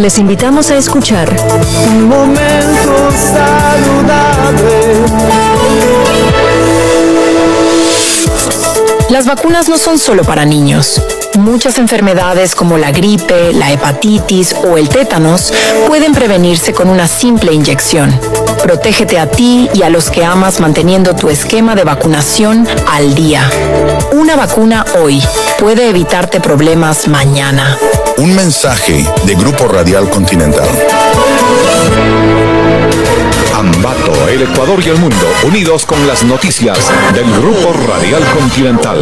Les invitamos a escuchar Un momento saludable. Las vacunas no son solo para niños. Muchas enfermedades como la gripe, la hepatitis o el tétanos pueden prevenirse con una simple inyección. Protégete a ti y a los que amas manteniendo tu esquema de vacunación al día. Una vacuna hoy puede evitarte problemas mañana. Un mensaje de Grupo Radial Continental. Ambato, el Ecuador y el mundo, unidos con las noticias del Grupo Radial Continental.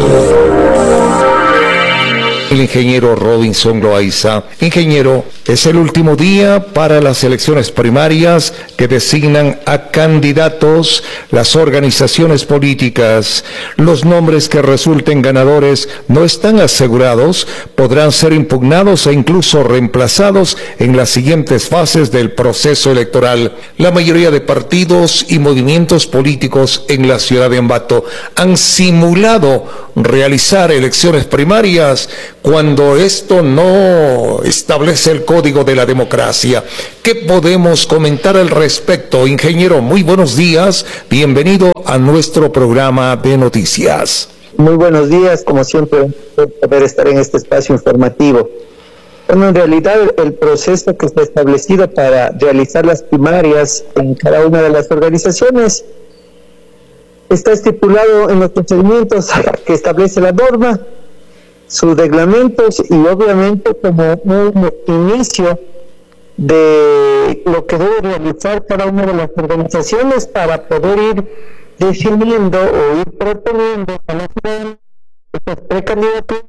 El ingeniero Robinson Loaiza. Ingeniero, es el último día para las elecciones primarias que designan a candidatos las organizaciones políticas. Los nombres que resulten ganadores no están asegurados, podrán ser impugnados e incluso reemplazados en las siguientes fases del proceso electoral. La mayoría de partidos y movimientos políticos en la ciudad de Ambato han simulado realizar elecciones primarias cuando esto no establece el código de la democracia. ¿Qué podemos comentar al respecto? Ingeniero, muy buenos días, bienvenido a nuestro programa de noticias. Muy buenos días, como siempre, poder estar en este espacio informativo. Bueno, en realidad el proceso que está establecido para realizar las primarias en cada una de las organizaciones está estipulado en los procedimientos que establece la norma, sus reglamentos y obviamente como un inicio de lo que debe realizar cada una de las organizaciones para poder ir definiendo o ir proponiendo a la ciudadanía estas precandidaturas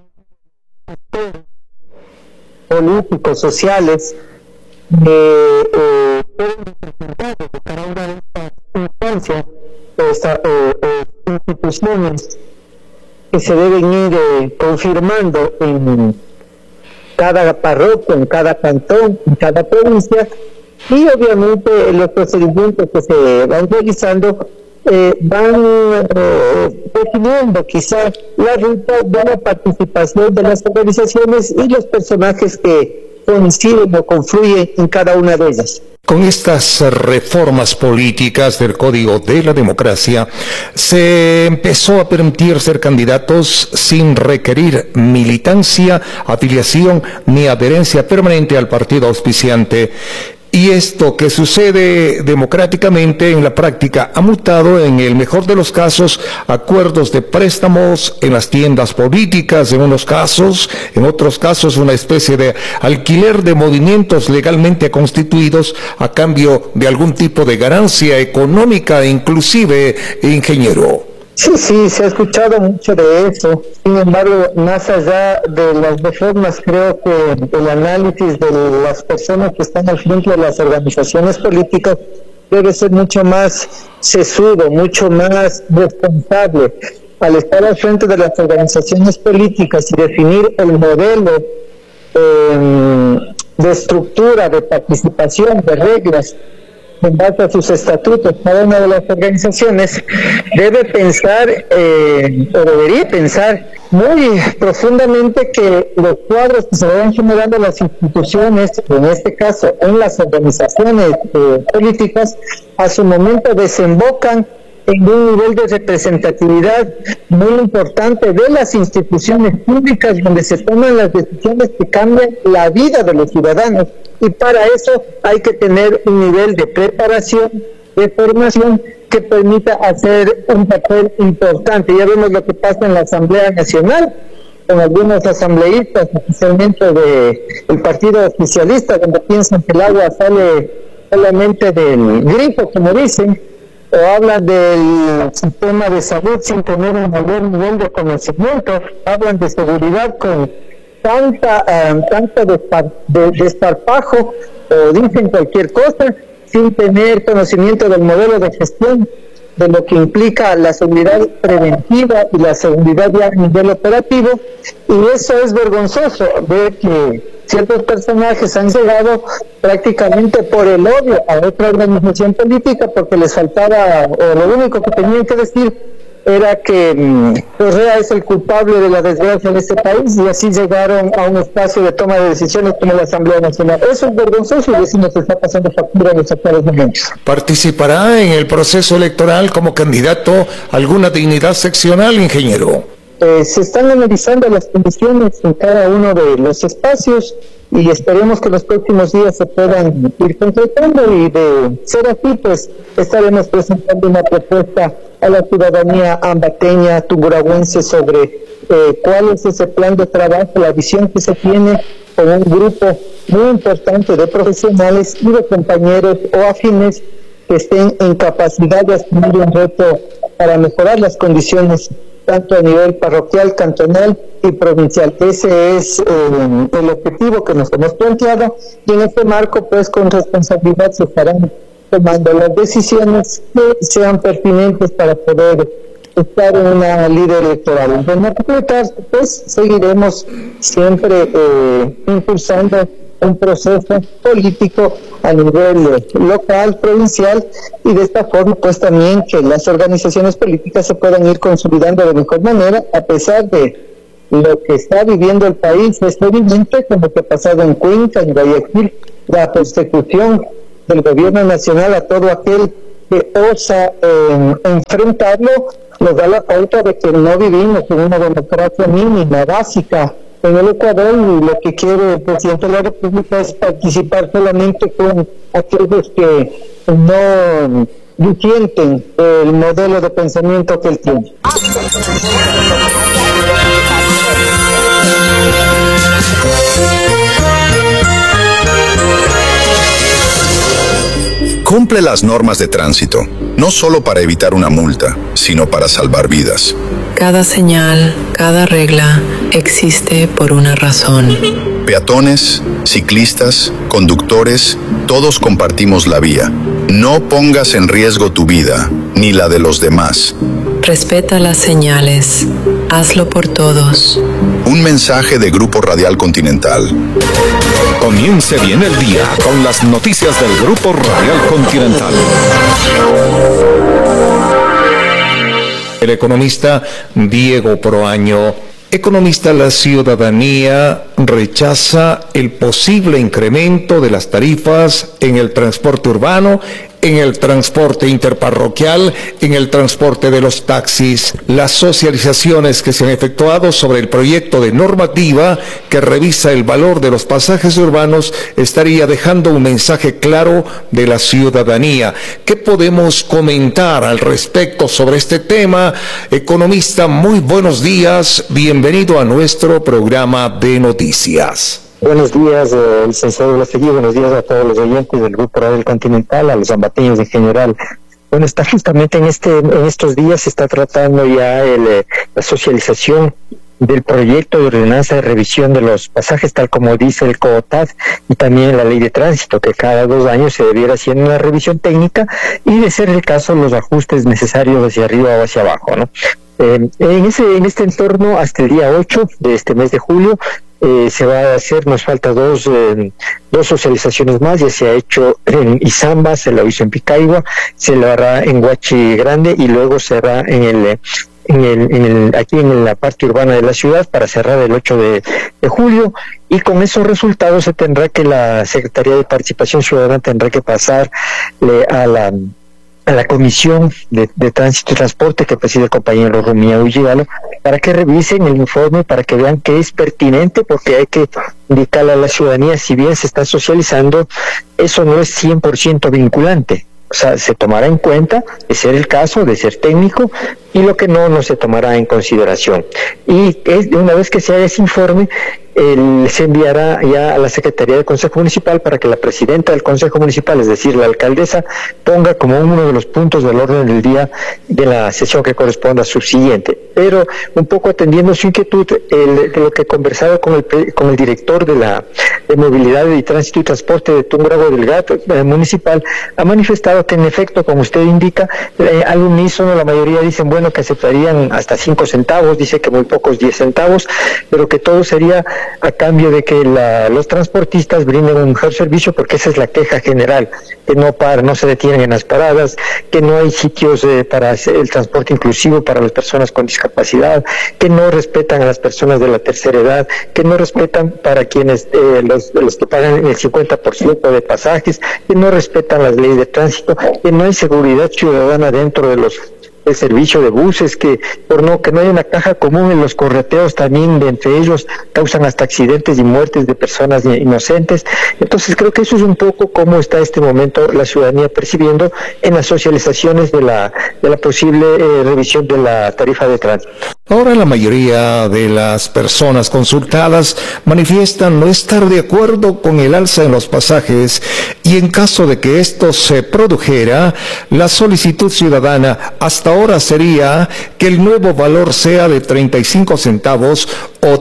políticos, sociales, pueden representar de cada una de estas instancias o instituciones que se deben ir confirmando en cada parroquia, en cada cantón, en cada provincia, y obviamente los procedimientos que se van realizando van definiendo quizás la ruta de la participación de las organizaciones y los personajes que coinciden o confluyen en cada una de ellas. Con estas reformas políticas del Código de la Democracia, se empezó a permitir ser candidatos sin requerir militancia, afiliación ni adherencia permanente al partido auspiciante. Y esto que sucede democráticamente en la práctica ha mutado en el mejor de los casos acuerdos de préstamos en las tiendas políticas, en unos casos, en otros casos una especie de alquiler de movimientos legalmente constituidos a cambio de algún tipo de ganancia económica, inclusive, ingeniero. Sí, se ha escuchado mucho de eso. Sin embargo, más allá de las reformas, creo que el análisis de las personas que están al frente de las organizaciones políticas debe ser mucho más sesudo, mucho más responsable. Al estar al frente de las organizaciones políticas y definir el modelo de estructura, de participación, de reglas, en base a sus estatutos, cada una de las organizaciones debe pensar o debería pensar muy profundamente que los cuadros que se van generando en las instituciones, en este caso en las organizaciones políticas, a su momento desembocan en un nivel de representatividad muy importante de las instituciones públicas donde se toman las decisiones que cambian la vida de los ciudadanos, y para eso hay que tener un nivel de preparación, de formación que permita hacer un papel importante. Ya vemos lo que pasa en la Asamblea Nacional con algunos asambleístas, especialmente del partido oficialista, donde piensan que el agua sale solamente del grifo, como dicen, o hablan del sistema de salud sin tener un mayor nivel de conocimiento, hablan de seguridad con tanto desparpajo, o dicen cualquier cosa sin tener conocimiento del modelo de gestión, de lo que implica la seguridad preventiva y la seguridad ya a nivel operativo. Y eso es vergonzoso, ver que ciertos personajes han llegado prácticamente por el odio a otra organización política porque les faltaba, o lo único que tenían que decir era que Correa es el culpable de la desgracia de este país, y así llegaron a un espacio de toma de decisiones como la Asamblea Nacional. Eso es vergonzoso, y eso nos está pasando factura en los actuales momentos. ¿Participará en el proceso electoral como candidato a alguna dignidad seccional, ingeniero? Se están analizando las condiciones en cada uno de los espacios, y esperemos que los próximos días se puedan ir concretando, y de ser así, pues estaremos presentando una propuesta a la ciudadanía ambateña, tungurahüense, sobre cuál es ese plan de trabajo, la visión que se tiene con un grupo muy importante de profesionales y de compañeros o afines que estén en capacidad de asumir un reto para mejorar las condiciones tanto a nivel parroquial, cantonal y provincial. Ese es el objetivo que nos hemos planteado, y en este marco, pues con responsabilidad se estarán tomando las decisiones que sean pertinentes para poder estar en una líder electoral. De no completarse, pues seguiremos siempre impulsando un proceso político a nivel local, provincial, y de esta forma pues también que las organizaciones políticas se puedan ir consolidando de mejor manera, a pesar de lo que está viviendo el país. Es evidente, como que ha pasado en Cuenca, en Guayaquil, la persecución del gobierno nacional a todo aquel que osa enfrentarlo, nos da la pauta de que no vivimos en una democracia mínima, básica en el Ecuador, y lo que quiere el presidente de la República es participar solamente con aquellos que no disienten el modelo de pensamiento que él tiene. Cumple las normas de tránsito, no solo para evitar una multa, sino para salvar vidas. Cada señal, cada regla existe por una razón. Peatones, ciclistas, conductores, todos compartimos la vía. No pongas en riesgo tu vida, ni la de los demás. Respeta las señales. Hazlo por todos. Un mensaje de Grupo Radial Continental. Comience bien el día con las noticias del Grupo Radial Continental. El economista Diego Proaño. Economista, la ciudadanía rechaza el posible incremento de las tarifas en el transporte urbano, en el transporte interparroquial, en el transporte de los taxis. Las socializaciones que se han efectuado sobre el proyecto de normativa que revisa el valor de los pasajes urbanos estaría dejando un mensaje claro de la ciudadanía. ¿Qué podemos comentar al respecto sobre este tema? Economista, muy buenos días. Bienvenido a nuestro programa de noticias. Buenos días, licenciado Blastegui. Buenos días a todos los oyentes del Grupo Radial Continental, a los ambateños en general. Bueno, está justamente en estos días se está tratando ya la socialización del proyecto de ordenanza de revisión de los pasajes, tal como dice el COOTAD, y también la ley de tránsito, que cada 2 años se debiera hacer una revisión técnica y, de ser el caso, los ajustes necesarios hacia arriba o hacia abajo, ¿no? En este entorno, hasta el día 8 de este mes de julio, se va a hacer, nos falta dos socializaciones más. Ya se ha hecho en Izamba, se lo hizo en Picaigua, se lo hará en Huachi Grande, y luego se hará aquí en la parte urbana de la ciudad, para cerrar el 8 de julio, y con esos resultados se tendrá que la Secretaría de Participación Ciudadana tendrá que pasarle a la Comisión de Tránsito y Transporte, que preside el compañero Rumía Ullígalo, para que revisen el informe, para que vean que es pertinente, porque hay que indicarle a la ciudadanía, si bien se está socializando, eso no es 100% vinculante. O sea, se tomará en cuenta, de ser el caso, de ser técnico, y lo que no se tomará en consideración. Y una vez que se haga ese informe, se enviará ya a la Secretaría del Consejo Municipal, para que la presidenta del Consejo Municipal, es decir, la alcaldesa, ponga como uno de los puntos del orden del día de la sesión que corresponda subsiguiente. Pero un poco atendiendo su inquietud, de lo que he conversado con el director de de Movilidad y Tránsito y Transporte de Tungurahua del GAT municipal ha manifestado que en efecto, como usted indica, al unísono la mayoría dicen, bueno, que aceptarían hasta 5 centavos, dice que muy pocos 10 centavos, pero que todo sería a cambio de que los transportistas brinden un mejor servicio, porque esa es la queja general, que no se detienen en las paradas, que no hay sitios para el transporte inclusivo para las personas con discapacidad, que no respetan a las personas de la tercera edad, que no respetan para quienes los que pagan el 50% de pasajes, que no respetan las leyes de tránsito, que no hay seguridad ciudadana dentro de el servicio de buses, que no hay una caja común en los correteos también, de entre ellos causan hasta accidentes y muertes de personas inocentes. Entonces creo que eso es un poco cómo está este momento la ciudadanía percibiendo en las socializaciones de la posible revisión de la tarifa de tránsito. Ahora la mayoría de las personas consultadas manifiestan no estar de acuerdo con el alza en los pasajes, y en caso de que esto se produjera, la solicitud ciudadana hasta ahora sería que el nuevo valor sea de 35 centavos o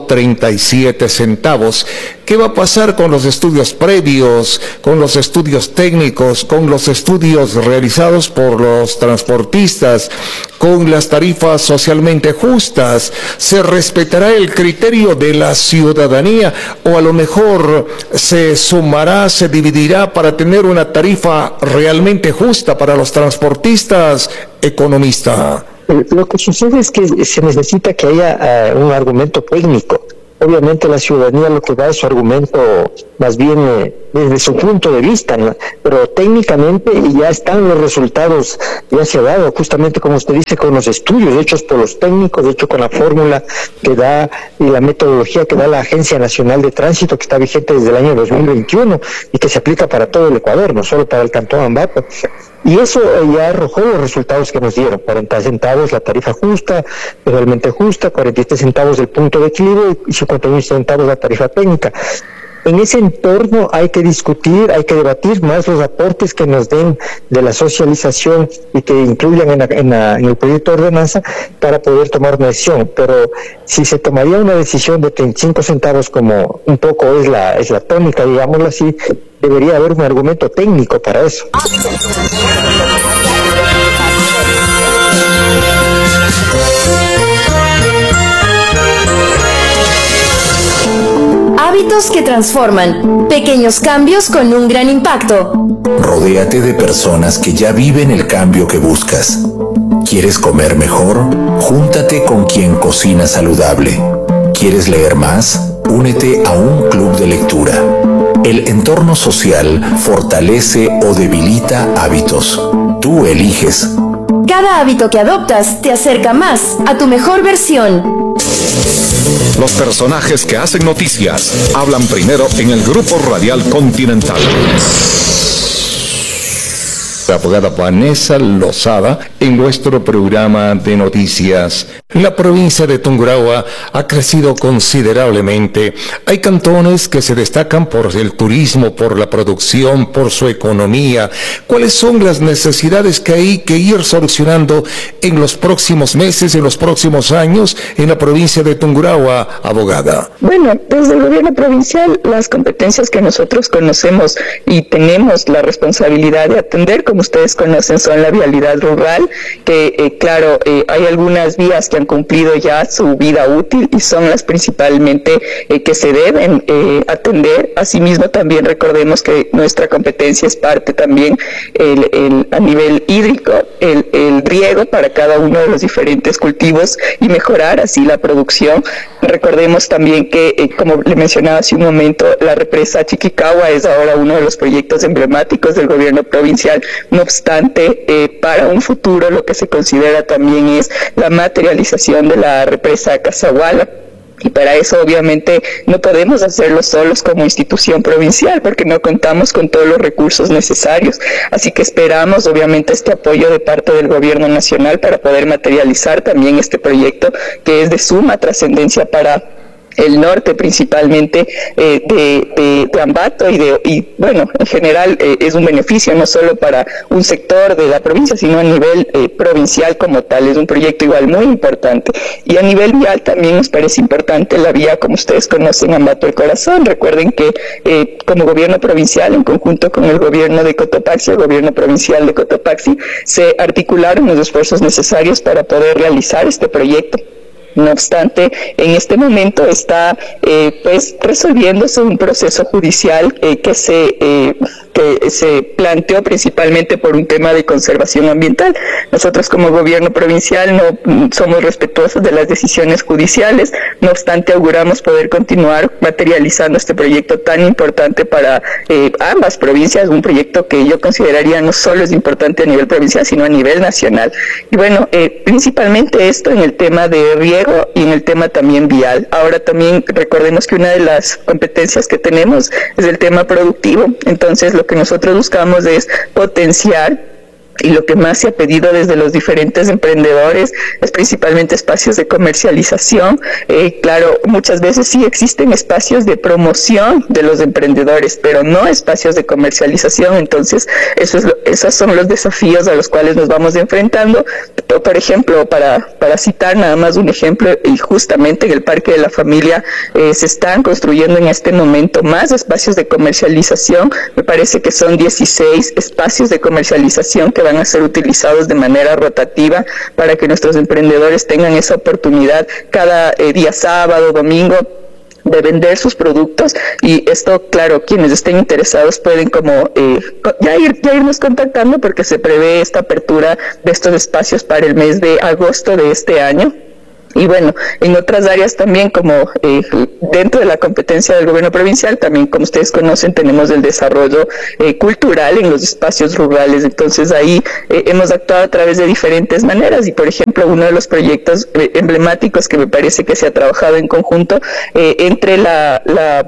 37 centavos. ¿Qué va a pasar con los estudios previos, con los estudios técnicos, con los estudios realizados por los transportistas, con las tarifas socialmente justas? ¿Se respetará el criterio de la ciudadanía o a lo mejor se sumará, se dividirá para tener una tarifa realmente justa para los transportistas? Economista. Lo que sucede es que se necesita que haya un argumento técnico. Obviamente la ciudadanía lo que da es su argumento más bien desde su punto de vista, ¿no? Pero técnicamente ya están los resultados, ya se ha dado, justamente como usted dice, con los estudios hechos por los técnicos, de hecho con la fórmula que da y la metodología que da la Agencia Nacional de Tránsito, que está vigente desde el año 2021 y que se aplica para todo el Ecuador, no solo para el Cantón Ambato. Y eso ya arrojó los resultados que nos dieron: 40 centavos la tarifa justa, realmente justa, 47 centavos el punto de equilibrio y 51 centavos la tarifa técnica. En ese entorno hay que discutir, hay que debatir más los aportes que nos den de la socialización y que incluyan en el proyecto de ordenanza para poder tomar una decisión. Pero si se tomaría una decisión de 35 centavos, como un poco es la tónica, digámoslo así, debería haber un argumento técnico para eso. Hábitos que transforman. Pequeños cambios con un gran impacto. Rodéate de personas que ya viven el cambio que buscas. ¿Quieres comer mejor? Júntate con quien cocina saludable. ¿Quieres leer más? Únete a un club de lectura. El entorno social fortalece o debilita hábitos. Tú eliges. Cada hábito que adoptas te acerca más a tu mejor versión. Los personajes que hacen noticias hablan primero en el Grupo Radial Continental. La abogada Vanessa Lozada en nuestro programa de noticias. La provincia de Tungurahua ha crecido considerablemente. Hay cantones que se destacan por el turismo, por la producción, por su economía. ¿Cuáles son las necesidades que hay que ir solucionando en los próximos meses, en los próximos años en la provincia de Tungurahua, abogada? Bueno, desde el gobierno provincial, las competencias que nosotros conocemos y tenemos la responsabilidad de atender, como ustedes conocen, son la vialidad rural, que claro, hay algunas vías que han cumplido ya su vida útil y son las principalmente que se deben atender. Asimismo, también recordemos que nuestra competencia es parte también a nivel hídrico, el riego para cada uno de los diferentes cultivos y mejorar así la producción. Recordemos también que, como le mencionaba hace un momento, la represa Chiquicagua es ahora uno de los proyectos emblemáticos del gobierno provincial. No obstante, para un futuro lo que se considera también es la materialización de la represa Casaguala. Y para eso obviamente no podemos hacerlo solos como institución provincial porque no contamos con todos los recursos necesarios. Así que esperamos obviamente este apoyo de parte del gobierno nacional para poder materializar también este proyecto que es de suma trascendencia para el norte principalmente de Ambato y bueno, en general es un beneficio no solo para un sector de la provincia, sino a nivel provincial como tal. Es un proyecto igual muy importante. Y a nivel vial también nos parece importante la vía, como ustedes conocen, Ambato El Corazón. Recuerden que como gobierno provincial, en conjunto con el gobierno de Cotopaxi, el gobierno provincial de Cotopaxi, se articularon los esfuerzos necesarios para poder realizar este proyecto. No obstante, en este momento está pues resolviéndose un proceso judicial que se planteó principalmente por un tema de conservación ambiental. Nosotros como gobierno provincial no somos respetuosos de las decisiones judiciales, no obstante auguramos poder continuar materializando este proyecto tan importante para ambas provincias, un proyecto que yo consideraría no solo es importante a nivel provincial, sino a nivel nacional. Y bueno, principalmente esto en el tema de riego y en el tema también vial. Ahora también recordemos que una de las competencias que tenemos es el tema productivo. Entonces lo que nosotros buscamos es potenciar, y lo que más se ha pedido desde los diferentes emprendedores es principalmente espacios de comercialización. Claro, muchas veces sí existen espacios de promoción de los emprendedores, pero no espacios de comercialización. Entonces, esos son los desafíos a los cuales nos vamos enfrentando. Por ejemplo, para citar nada más un ejemplo, y justamente en el Parque de la Familia se están construyendo en este momento más espacios de comercialización. Me parece que son 16 espacios de comercialización que van a ser utilizados de manera rotativa para que nuestros emprendedores tengan esa oportunidad cada día sábado, domingo, de vender sus productos. Y esto, claro, quienes estén interesados pueden como ya irnos contactando, porque se prevé esta apertura de estos espacios para el mes de agosto de este año. Y bueno, en otras áreas también, como dentro de la competencia del gobierno provincial, también como ustedes conocen, tenemos el desarrollo cultural en los espacios rurales. Entonces ahí hemos actuado a través de diferentes maneras, y por ejemplo uno de los proyectos emblemáticos que me parece que se ha trabajado en conjunto entre la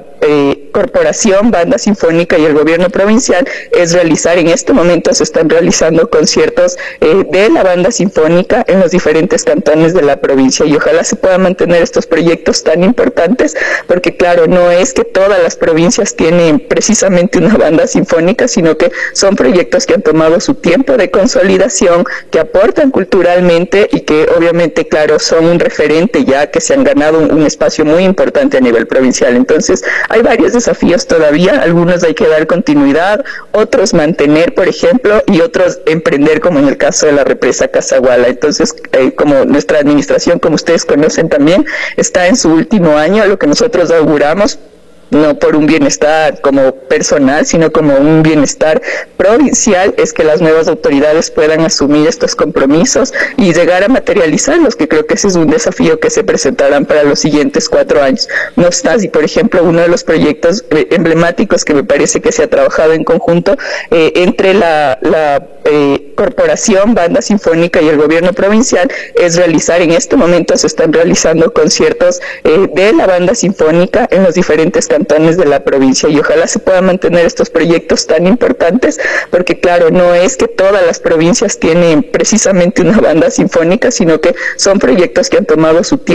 Corporación Banda Sinfónica y el gobierno provincial es realizar, en este momento se están realizando conciertos de la Banda Sinfónica en los diferentes cantones de la provincia, y ojalá se puedan mantener estos proyectos tan importantes, porque claro, no es que todas las provincias tienen precisamente una banda sinfónica, sino que son proyectos que han tomado su tiempo de consolidación, que aportan culturalmente y que obviamente, claro, son un referente ya, que se han ganado un espacio muy importante a nivel provincial. Entonces hay varios desafíos todavía, algunos hay que dar continuidad, otros mantener, por ejemplo, y otros emprender, como en el caso de la represa Casaguala. Entonces, como nuestra administración, como ustedes conocen también, está en su último año, lo que nosotros auguramos, no por un bienestar como personal, sino como un bienestar provincial, es que las nuevas autoridades puedan asumir estos compromisos y llegar a materializarlos, que creo que ese es un desafío que se presentarán para los siguientes 4 años. No obstante, y por ejemplo, uno de los proyectos emblemáticos que me parece que se ha trabajado en conjunto entre la Corporación Banda Sinfónica y el gobierno provincial es realizar, en este momento se están realizando conciertos de la Banda Sinfónica en los diferentes cantones de la provincia, y ojalá se puedan mantener estos proyectos tan importantes, porque claro, no es que todas las provincias tienen precisamente una banda sinfónica, sino que son proyectos que han tomado su tiempo